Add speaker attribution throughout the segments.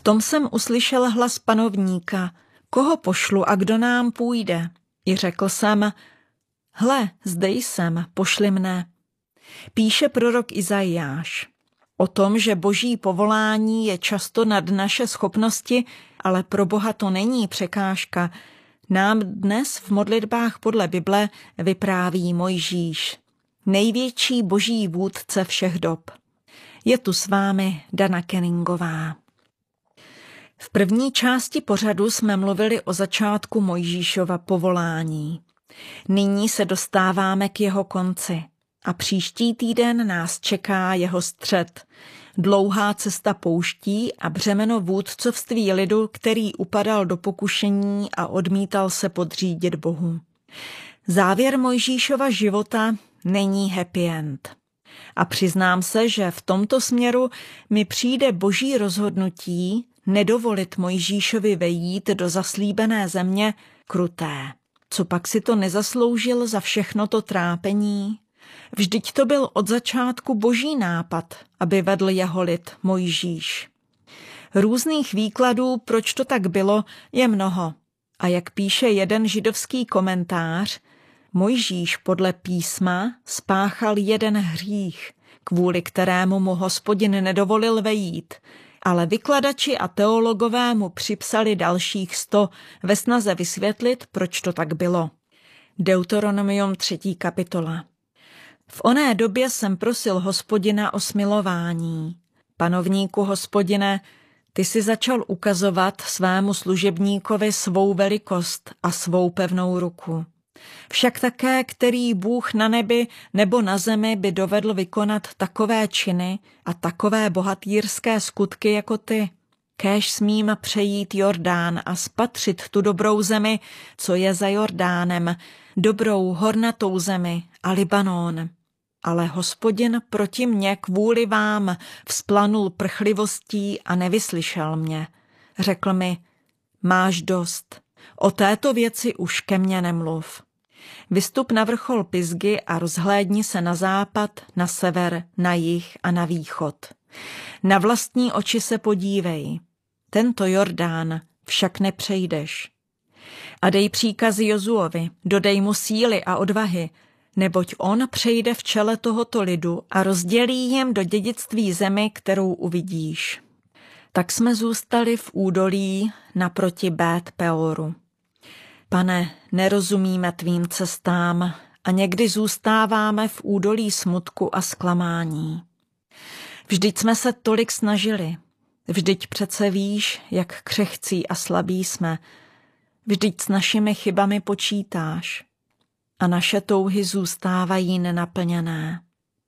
Speaker 1: tom jsem uslyšel hlas panovníka, koho pošlu a kdo nám půjde. I řekl jsem, hle, zde jsem, pošli mne. Píše prorok Izajáš o tom, že boží povolání je často nad naše schopnosti, ale pro Boha to není překážka. Nám dnes v modlitbách podle Bible vypráví Mojžíš, největší boží vůdce všech dob. Je tu s vámi Dana Kenningová. V první části pořadu jsme mluvili o začátku Mojžíšova povolání. Nyní se dostáváme k jeho konci a příští týden nás čeká jeho střed. Dlouhá cesta pouští a břemeno vůdcovství lidu, který upadal do pokušení a odmítal se podřídit Bohu. Závěr Mojžíšova života není happy end. A přiznám se, že v tomto směru mi přijde boží rozhodnutí nedovolit Mojžíšovi vejít do zaslíbené země kruté. Co pak si to nezasloužil za všechno to trápení? Vždyť to byl od začátku boží nápad, aby vedl jeho lid Mojžíš. Různých výkladů, proč to tak bylo, je mnoho. A jak píše jeden židovský komentář, Mojžíš podle písma spáchal jeden hřích, kvůli kterému mu Hospodin nedovolil vejít, ale vykladači a teologové mu připsali dalších 100 ve snaze vysvětlit, proč to tak bylo. Deuteronomium 3. kapitola. V oné době jsem prosil Hospodina o smilování. Panovníku Hospodine, ty si začal ukazovat svému služebníkovi svou velikost a svou pevnou ruku. Však také, který Bůh na nebi nebo na zemi by dovedl vykonat takové činy a takové bohatýrské skutky jako ty. Kéž smím přejít Jordán a spatřit tu dobrou zemi, co je za Jordánem, dobrou hornatou zemi a Libanon. Ale Hospodin proti mně kvůli vám vzplanul prchlivostí a nevyslyšel mě. Řekl mi, máš dost, o této věci už ke mně nemluv. Vystup na vrchol Pisgy a rozhlédni se na západ, na sever, na jih a na východ. Na vlastní oči se podívej. Tento Jordán však nepřejdeš. A dej příkazy Jozuovi, dodej mu síly a odvahy, neboť on přejde v čele tohoto lidu a rozdělí jim do dědictví zemi, kterou uvidíš. Tak jsme zůstali v údolí naproti Bét Peoru. Pane, nerozumíme tvým cestám a někdy zůstáváme v údolí smutku a zklamání. Vždyť jsme se tolik snažili, vždyť přece víš, jak křehcí a slabí jsme, vždyť s našimi chybami počítáš a naše touhy zůstávají nenaplněné.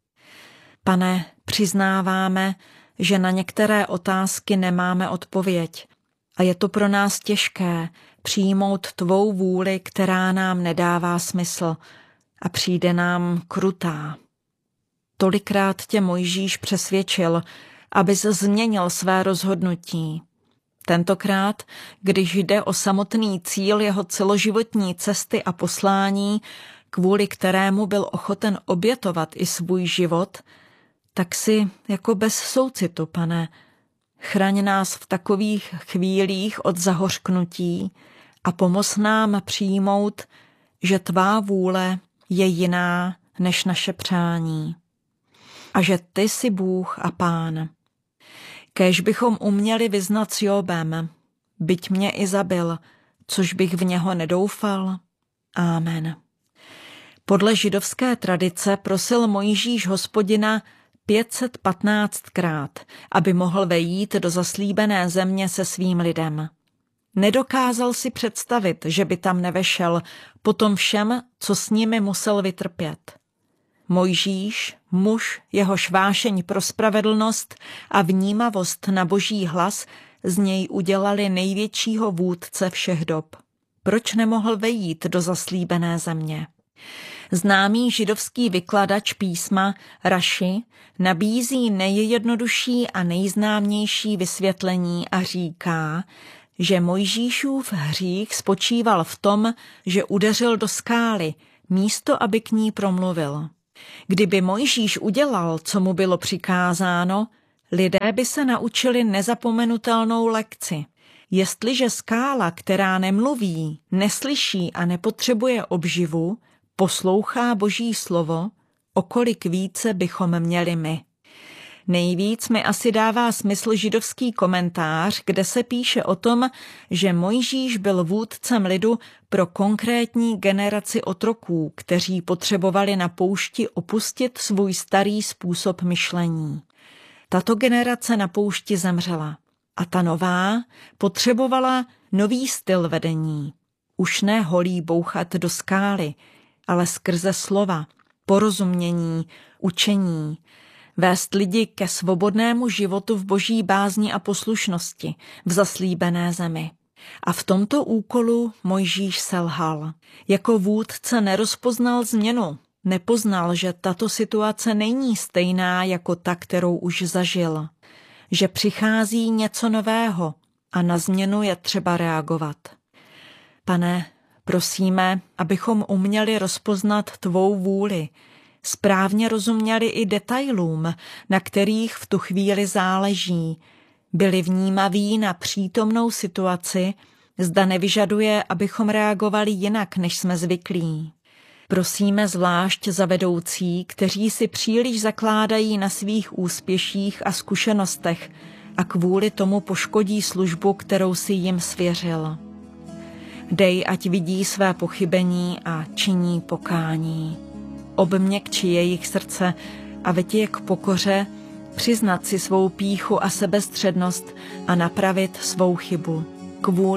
Speaker 1: Pane, přiznáváme, že na některé otázky nemáme odpověď a je to pro nás těžké přijmout tvou vůli, která nám nedává smysl a přijde nám krutá. Tolikrát tě Mojžíš přesvědčil, abys změnil své rozhodnutí. Tentokrát, když jde o samotný cíl jeho celoživotní cesty a poslání, kvůli kterému byl ochoten obětovat i svůj život, tak si jako bez soucitu, Pane, chraň nás v takových chvílích od zahořknutí a pomoz nám přijmout, že tvá vůle je jiná než naše přání a že ty jsi Bůh a Pán. Kéž bychom uměli vyznat s Jobem, byť mě i zabil, což bych v něho nedoufal. Amen. Podle židovské tradice prosil Mojžíš Hospodina 515krát, aby mohl vejít do zaslíbené země se svým lidem. Nedokázal si představit, že by tam nevešel po tom všem, co s nimi musel vytrpět. Mojžíš, muž, jehož vášeň pro spravedlnost a vnímavost na boží hlas z něj udělali největšího vůdce všech dob. Proč nemohl vejít do zaslíbené země? Známý židovský vykladač písma Raši nabízí nejjednodušší a nejznámější vysvětlení a říká, že Mojžíšův hřích spočíval v tom, že udeřil do skály, místo aby k ní promluvil. Kdyby Mojžíš udělal, co mu bylo přikázáno, Lidé by se naučili nezapomenutelnou lekci. Jestliže skála, která nemluví, neslyší a nepotřebuje obživu, poslouchá Boží slovo, o kolik více bychom měli my. Nejvíc mi asi dává smysl židovský komentář, kde se píše o tom, že Mojžíš byl vůdcem lidu pro konkrétní generaci otroků, kteří potřebovali na poušti opustit svůj starý způsob myšlení. Tato generace na poušti zemřela a ta nová potřebovala nový styl vedení. Už ne holí bouchat do skály, ale skrze slova, porozumění, učení, vést lidi ke svobodnému životu v Boží bázni a poslušnosti v zaslíbené zemi. A v tomto úkolu Mojžíš selhal. Jako vůdce nerozpoznal změnu, nepoznal, že tato situace není stejná jako ta, kterou už zažil, že přichází něco nového a na změnu je třeba reagovat. Pane, prosíme, abychom uměli rozpoznat tvou vůli, správně rozuměli i detailům, na kterých v tu chvíli záleží, byli vnímaví na přítomnou situaci, zda nevyžaduje, abychom reagovali jinak, než jsme zvyklí. Prosíme zvlášť za vedoucí, kteří si příliš zakládají na svých úspěších a zkušenostech a kvůli tomu poškodí službu, kterou si jim svěřil. Dej, ať vidí své pochybení a činí pokání. Obměkči jejich srdce a veď je k pokoře, přiznat si svou pýchu a sebestřednost a napravit svou chybu. Kvůli